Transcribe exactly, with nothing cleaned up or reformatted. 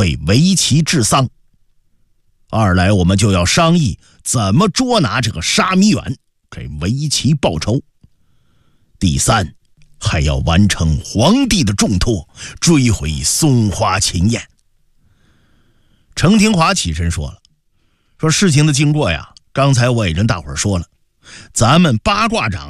为围棋治丧；二来我们就要商议怎么捉拿这个沙弥远，给围棋报仇；第三，还要完成皇帝的重托，追回松花琴宴。程廷华起身说了，说事情的经过呀，刚才我也跟大伙儿说了，咱们八卦掌